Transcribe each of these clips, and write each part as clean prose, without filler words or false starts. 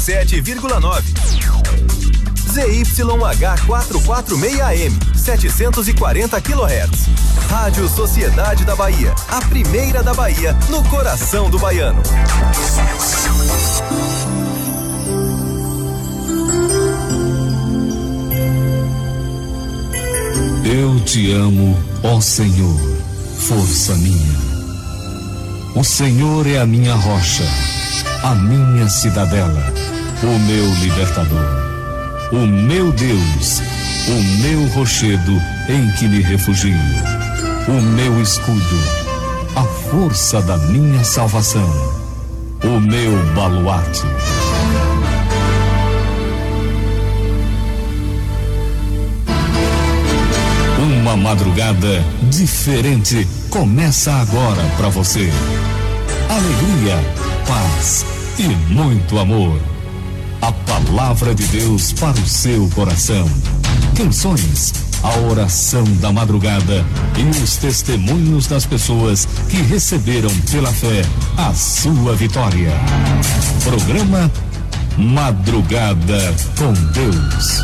7,9. ZYH446M, 740 kHz. Rádio Sociedade da Bahia, a primeira da Bahia, no coração do baiano. Eu te amo, ó Senhor, força minha. O Senhor é a minha rocha, a minha cidadela, o meu libertador. O meu Deus, o meu rochedo em que me refugio, o meu escudo, a força da minha salvação, o meu baluarte. Uma madrugada diferente começa agora para você. Alegria, paz e muito amor. A palavra de Deus para o seu coração. Canções, a oração da madrugada e os testemunhos das pessoas que receberam pela fé a sua vitória. Programa Madrugada com Deus.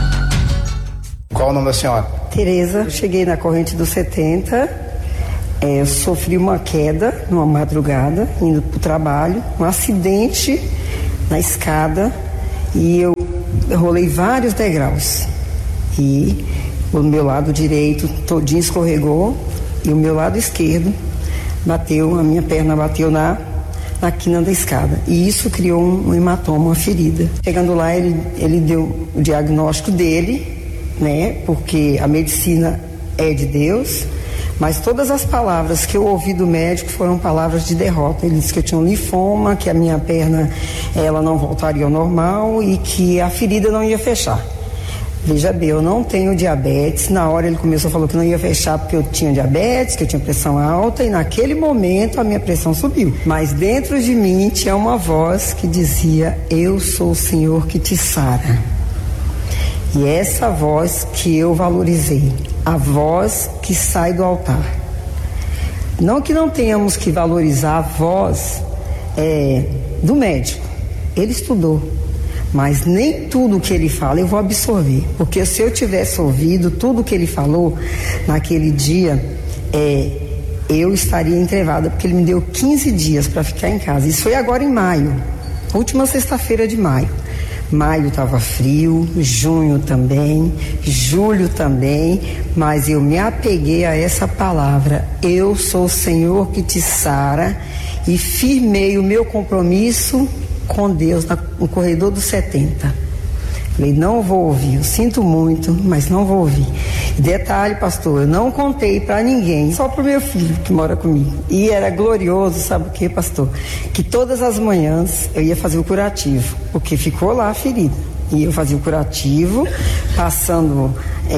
Qual o nome da senhora? Tereza, cheguei na corrente dos 70, eu sofri uma queda numa madrugada, indo para o trabalho, um acidente na escada e eu rolei vários degraus e o meu lado direito todinho escorregou e o meu lado esquerdo bateu, a minha perna bateu na quina da escada e isso criou um hematoma, uma ferida. Chegando lá ele deu o diagnóstico dele, né, porque a medicina é de Deus, mas todas as palavras que eu ouvi do médico foram palavras de derrota. Ele disse que eu tinha um linfoma, que a minha perna ela não voltaria ao normal e que a ferida não ia fechar. Veja bem, eu não tenho diabetes. Na hora ele falou que não ia fechar porque eu tinha diabetes, que eu tinha pressão alta, e naquele momento a minha pressão subiu. Mas dentro de mim tinha uma voz que dizia: eu sou o Senhor que te sara. E essa voz que eu valorizei, a voz que sai do altar. Não que não tenhamos que valorizar a voz do médico, ele estudou, mas nem tudo que ele fala eu vou absorver, porque se eu tivesse ouvido tudo que ele falou naquele dia, eu estaria entrevada, porque ele me deu 15 dias para ficar em casa. Isso foi agora em maio, última sexta-feira de maio. Maio estava frio, junho também, julho também, mas eu me apeguei a essa palavra: eu sou o Senhor que te sara, e firmei o meu compromisso com Deus no corredor dos 70. Falei, não vou ouvir, eu sinto muito, mas não vou ouvir. Detalhe, pastor, eu não contei para ninguém, só pro meu filho que mora comigo. E era glorioso, sabe o que, pastor? Que todas as manhãs eu ia fazer o curativo, porque ficou lá a ferida. E eu fazia o curativo, passando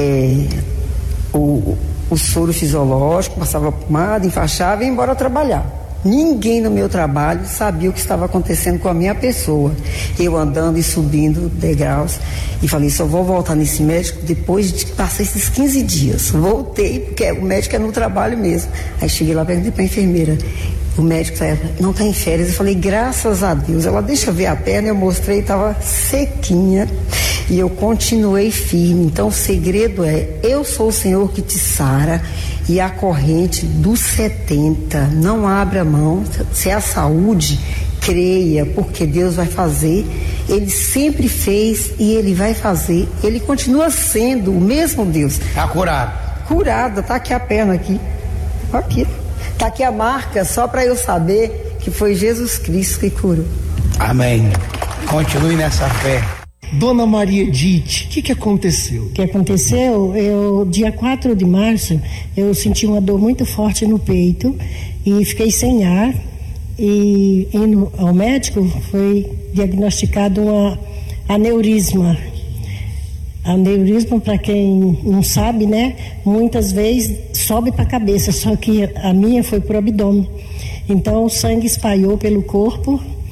o soro fisiológico, passava pomada, enfaixava e ia embora trabalhar. Ninguém no meu trabalho sabia o que estava acontecendo com a minha pessoa. Eu andando e subindo degraus e falei, só vou voltar nesse médico depois de passar esses 15 dias. Voltei, porque o médico é no trabalho mesmo. Aí cheguei lá, perguntei para a enfermeira, o médico não está em férias. Eu falei, graças a Deus. Ela deixa ver a perna, eu mostrei, estava sequinha. E eu continuei firme. Então o segredo é: eu sou o Senhor que te sara, e a corrente dos 70, não abra mão. Se é a saúde, creia, porque Deus vai fazer. Ele sempre fez e Ele vai fazer. Ele continua sendo o mesmo Deus. Está curado. Curada, tá aqui a perna aqui. Aqui. Tá aqui a marca, só para eu saber que foi Jesus Cristo que curou. Amém. Continue nessa fé. Dona Maria Edith, o que aconteceu? O que aconteceu, dia 4 de março, eu senti uma dor muito forte no peito e fiquei sem ar, e indo ao médico foi diagnosticado um aneurisma. Aneurisma, para quem não sabe, né, muitas vezes sobe para a cabeça, só que a minha foi pro abdômen. Então o sangue espalhou pelo corpo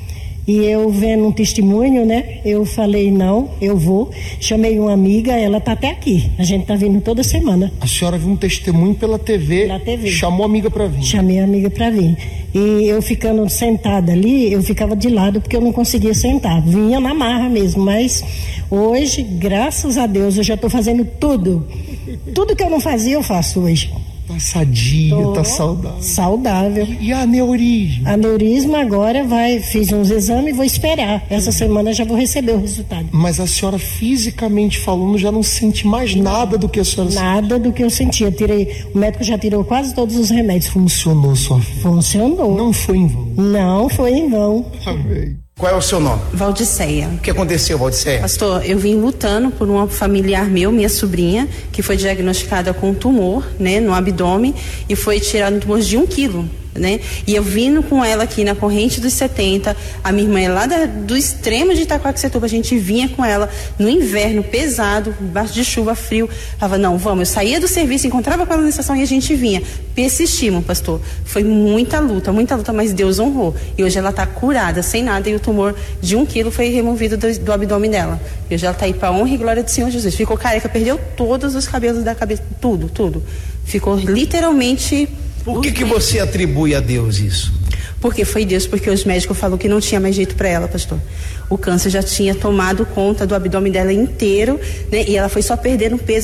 E eu vendo um testemunho, né? Eu falei, não, eu vou. Chamei uma amiga, ela tá até aqui. A gente tá vindo toda semana. A senhora viu um testemunho pela TV? Pela TV. Chamou a amiga pra vir? Chamei a amiga pra vir. E eu ficando sentada ali, eu ficava de lado porque eu não conseguia sentar. Vinha na marra mesmo, mas hoje, graças a Deus, eu já tô fazendo tudo. Tudo que eu não fazia, eu faço hoje. Tá sadia, tá saudável. Saudável. E a aneurisma? Aneurisma agora fiz uns exames e vou esperar. Essa semana já vou receber o resultado. Mas a senhora, fisicamente falando, já não sente mais nada do que a senhora sentia? Nada do que eu sentia. O médico já tirou quase todos os remédios. Funcionou sua fé? Funcionou. Não foi em vão? Não foi em vão. Amém. Qual é o seu nome? Valdiceia. O que aconteceu, Valdiceia? Pastor, eu vim lutando por uma familiar meu, minha sobrinha, que foi diagnosticada com um tumor, né, no abdômen, e foi tirado um tumor de 1 quilo. Né? E eu vindo com ela aqui na corrente dos 70, a minha irmã é lá do extremo de Itaquaquecetuba, a gente vinha com ela no inverno pesado, embaixo de chuva, frio, falava, não, vamos, eu saía do serviço, encontrava com ela na estação e a gente vinha, persistimos, pastor, foi muita luta, mas Deus honrou, e hoje ela está curada, sem nada, e o tumor de 1 quilo foi removido do abdômen dela, e hoje ela está aí para honra e glória do Senhor Jesus, ficou careca, perdeu todos os cabelos da cabeça, tudo, ficou literalmente... Por que você atribui a Deus isso? Porque foi Deus, porque os médicos falaram que não tinha mais jeito para ela, pastor. O câncer já tinha tomado conta do abdômen dela inteiro, né? E ela foi só perdendo peso.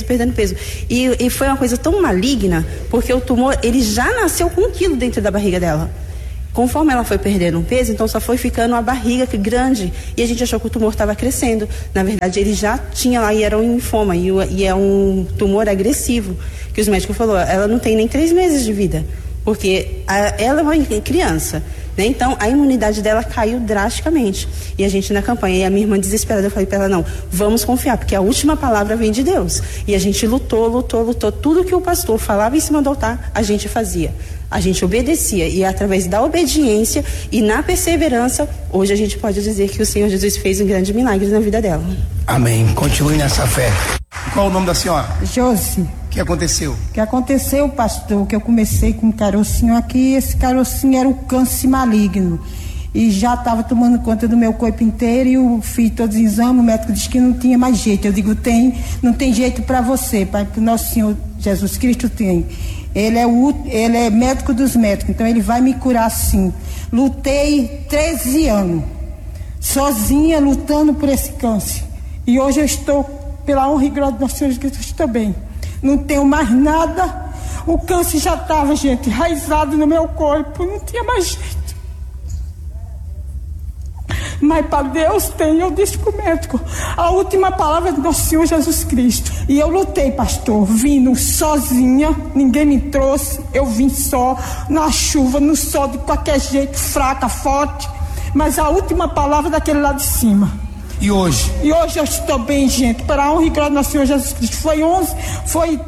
E foi uma coisa tão maligna, porque o tumor, ele já nasceu com 1 quilo dentro da barriga dela. Conforme ela foi perdendo peso, então só foi ficando uma barriga grande, e a gente achou que o tumor estava crescendo. Na verdade, ele já tinha lá, e era um linfoma, e é um tumor agressivo, que os médicos falaram, ela não tem nem 3 meses de vida, porque ela é uma criança, né? Então a imunidade dela caiu drasticamente, e a gente na campanha, e a minha irmã desesperada, eu falei para ela, não, vamos confiar, porque a última palavra vem de Deus, e a gente lutou, tudo que o pastor falava em cima do altar, a gente fazia. A gente obedecia, e através da obediência e na perseverança, hoje a gente pode dizer que o Senhor Jesus fez um grande milagre na vida dela. Amém. Continue nessa fé. Qual o nome da senhora? Josi. O que aconteceu? O que aconteceu, pastor, que eu comecei com um carocinho aqui, esse carocinho era um câncer maligno. E já estava tomando conta do meu corpo inteiro, e eu fiz todos os exames, o médico disse que não tinha mais jeito. Eu digo, não tem jeito para você, pai, para o nosso Senhor Jesus Cristo tem. Ele é médico dos médicos, então ele vai me curar sim. Lutei 13 anos, sozinha, lutando por esse câncer. E hoje eu estou, pela honra e glória do nosso Senhor Jesus Cristo, estou bem. Não tenho mais nada. O câncer já estava, gente, enraizado no meu corpo, não tinha mais jeito. Mas para Deus tem, eu disse pro médico, a última palavra é do nosso Senhor Jesus Cristo. E eu lutei, pastor, vindo sozinha, ninguém me trouxe, eu vim só, na chuva, no sol, de qualquer jeito, fraca, forte, mas a última palavra daquele lá de cima. E hoje? E hoje eu estou bem, gente, para a honra e glória do nosso Senhor Jesus Cristo. Foi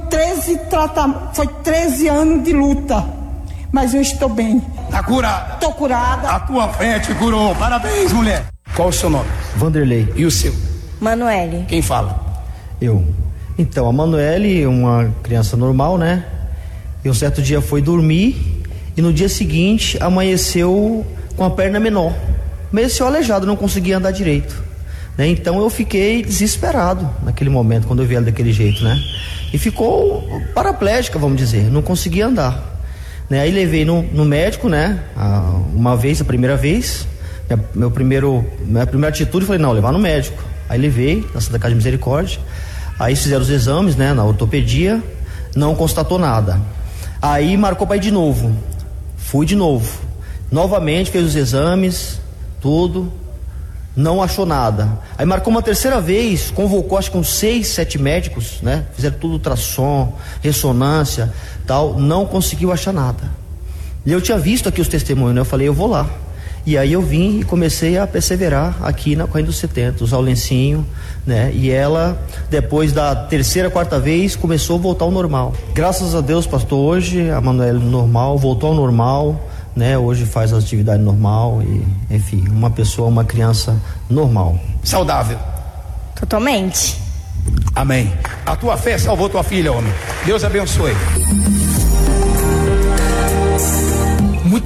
13 anos de luta, mas eu estou bem. Tá curada? Tô curada. A tua fé te curou. Parabéns, mulher. Qual o seu nome? Vanderlei. E o seu? Manuele. Quem fala? Eu. Então, a Manuele, uma criança normal, né? E um certo dia foi dormir e no dia seguinte amanheceu com a perna menor. Amanheceu aleijado, não conseguia andar direito, né? Então eu fiquei desesperado naquele momento, quando eu vi ela daquele jeito, né? E ficou paraplégica, vamos dizer, não conseguia andar. Né, aí levei no médico, né? A primeira vez. Minha primeira atitude, falei, não, levar no médico. Aí levei na Santa Casa de Misericórdia. Aí fizeram os exames, né? Na ortopedia, não constatou nada. Aí marcou para ir de novo. Fui de novo. Novamente fez os exames, tudo. Não achou nada. Aí marcou uma terceira vez, convocou acho que uns 6, 7 médicos, né? Fizeram tudo, ultrassom, ressonância, tal, não conseguiu achar nada. E eu tinha visto aqui os testemunhos, né? Eu falei, eu vou lá. E aí eu vim e comecei a perseverar aqui na Corrente dos 70, usar o lencinho, né? E ela, depois da terceira, quarta vez, começou a voltar ao normal. Graças a Deus, pastor, hoje a Manuela normal, voltou ao normal, né? Hoje faz a atividade normal e, enfim, uma criança normal. Saudável? Totalmente. Amém. A tua fé salvou tua filha, homem. Deus abençoe. Muito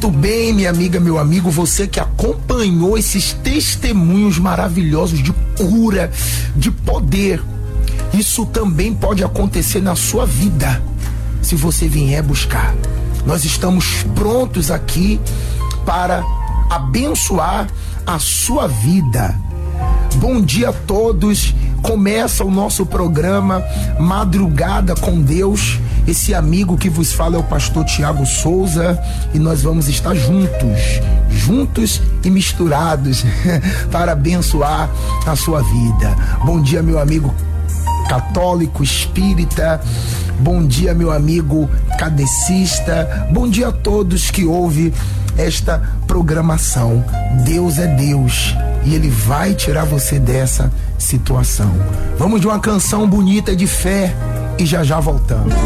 Muito bem, minha amiga, meu amigo, você que acompanhou esses testemunhos maravilhosos de cura, de poder. Isso também pode acontecer na sua vida, se você vier buscar. Nós estamos prontos aqui para abençoar a sua vida. Bom dia a todos. Começa o nosso programa Madrugada com Deus. Esse amigo que vos fala é o pastor Tiago Souza, e nós vamos estar juntos e misturados para abençoar a sua vida. Bom dia, meu amigo católico, espírita. Bom dia, meu amigo kardecista. Bom dia a todos que ouvem esta programação. Deus é Deus e Ele vai tirar você dessa situação. Vamos de uma canção bonita de fé e já voltamos.